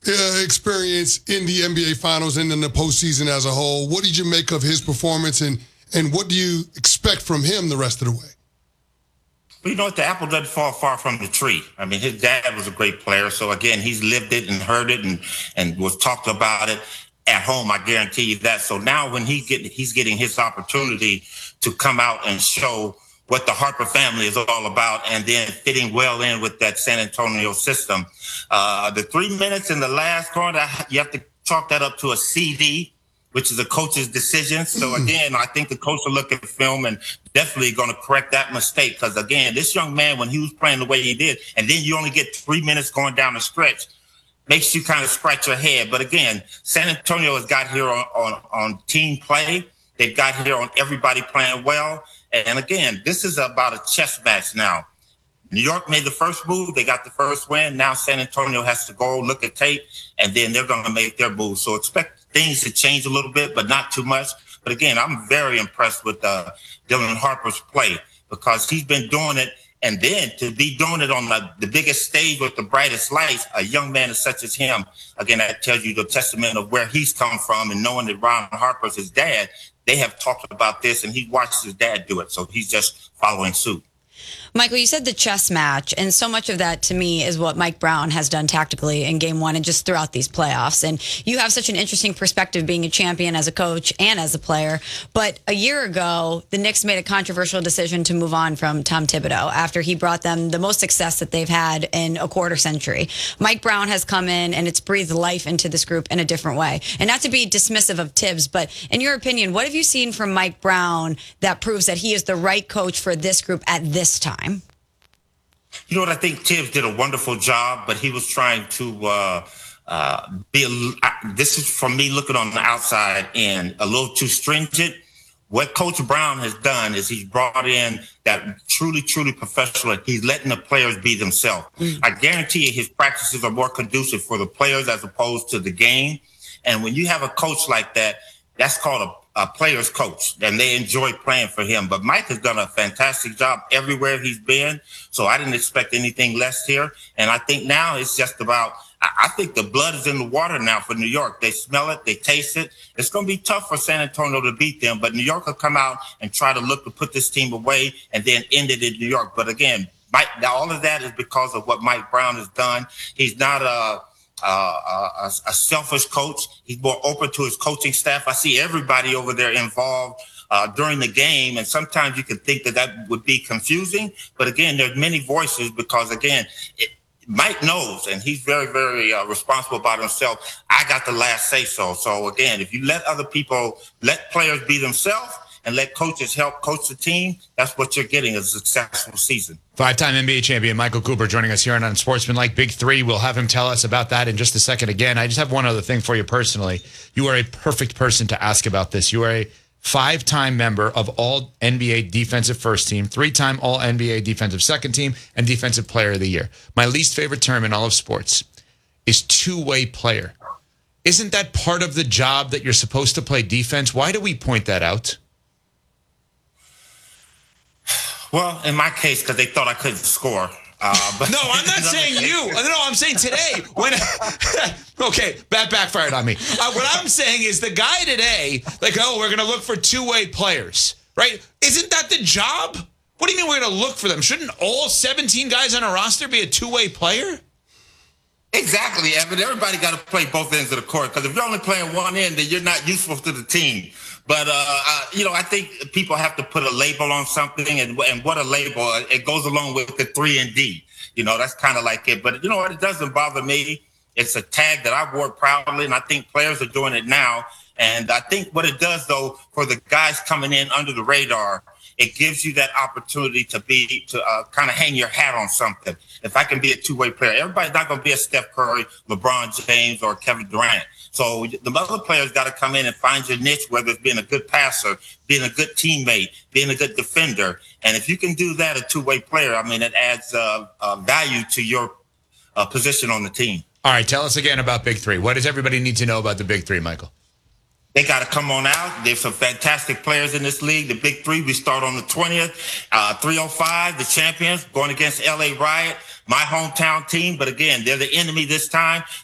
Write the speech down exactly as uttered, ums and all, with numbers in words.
uh, experience in the N B A Finals and in the postseason as a whole. What did you make of his performance, and and what do you expect from him the rest of the way? Well, you know what? The apple doesn't fall far from the tree. I mean, his dad was a great player. So, again, he's lived it and heard it and, and was talked about it at home. I guarantee you that. So now when he get, he's getting his opportunity to come out and show what the Harper family is all about, and then fitting well in with that San Antonio system. Uh, the three minutes in the last quarter, you have to chalk that up to a C D, which is a coach's decision. So, again, I think the coach will look at the film and definitely going to correct that mistake. Because, again, this young man, when he was playing the way he did, and then you only get three minutes going down the stretch, makes you kind of scratch your head. But, again, San Antonio has got here on, on, on team play. They've got here on everybody playing well. And, again, this is about a chess match now. New York made the first move. They got the first win. Now San Antonio has to go look at tape, and then they're going to make their move. So expect things to change a little bit, but not too much. But, again, I'm very impressed with uh, Dylan Harper's play, because he's been doing it. And then to be doing it on the, the biggest stage with the brightest lights, a young man as such as him, again, that tells you the testament of where he's come from, and knowing that Ron Harper's his dad. They have talked about this, and he watched his dad do it. So he's just following suit. Michael, you said the chess match, and so much of that to me is what Mike Brown has done tactically in game one and just throughout these playoffs. And you have such an interesting perspective being a champion as a coach and as a player. But a year ago, the Knicks made a controversial decision to move on from Tom Thibodeau after he brought them the most success that they've had in a quarter century. Mike Brown has come in, and it's breathed life into this group in a different way. And not to be dismissive of Tibbs, but in your opinion, what have you seen from Mike Brown that proves that he is the right coach for this group at this time? You know what? I think Tibbs did a wonderful job, but he was trying to uh, uh, be a, this is from me looking on the outside in, a little too stringent. What Coach Brown has done is he's brought in that truly, truly professional. He's letting the players be themselves. Mm. I guarantee you his practices are more conducive for the players as opposed to the game. And when you have a coach like that, that's called a a player's coach, and they enjoy playing for him. But Mike has done a fantastic job everywhere he's been, so I didn't expect anything less here. And I think now it's just about, I think the blood is in the water now for New York. They smell it, they taste it. It's going to be tough for San Antonio to beat them, but New York will come out and try to look to put this team away and then end it in New York. But again, Mike, all of that is because of what Mike Brown has done. He's not a Uh, a, a selfish coach. He's more open to his coaching staff. I see everybody over there involved uh, during the game, and sometimes you can think that that would be confusing. But again, there's many voices because, again, it, Mike knows, and he's very, very uh, responsible about himself. I got the last say so. So again, if you let other people, let players be themselves, and let coaches help coach the team, that's what you're getting, a successful season. Five-time N B A champion Michael Cooper joining us here on Unsportsmanlike Big Three. We'll have him tell us about that in just a second. Again, I just have one other thing for you personally. You are a perfect person to ask about this. You are a five-time member of all N B A Defensive First Team, three-time all N B A Defensive Second Team, and Defensive Player of the Year. My least favorite term in all of sports is two-way player. Isn't that part of the job that you're supposed to play defense? Why do we point that out? Well, in my case, because they thought I couldn't score. Uh, but no, I'm not saying you. No, I'm saying today. When okay, that backfired on me. Uh, what I'm saying is the guy today, like, oh, we're going to look for two-way players, right? Isn't that the job? What do you mean we're going to look for them? Shouldn't all seventeen guys on a roster be a two-way player? Exactly, Evan. Everybody got to play both ends of the court, because if you're only playing one end, then you're not useful to the team. But, uh, uh, you know, I think people have to put a label on something, and, and what a label, it goes along with the three and D. You know, that's kind of like it. But, you know what, it doesn't bother me. It's a tag that I wore proudly, and I think players are doing it now. And I think what it does, though, for the guys coming in under the radar, it gives you that opportunity to be, to uh, kind of hang your hat on something. If I can be a two-way player, everybody's not going to be a Steph Curry, LeBron James, or Kevin Durant. So the other players got to come in and find your niche, whether it's being a good passer, being a good teammate, being a good defender. And if you can do that, a two-way player, I mean, it adds uh, uh, value to your uh, position on the team. All right, tell us again about Big Three. What does everybody need to know about the Big Three, Michael? They got to come on out. There's some fantastic players in this league. The Big Three, we start on the twentieth. Uh, three oh five, the champions, going against L A Riot, my hometown team. But again, they're the enemy this time.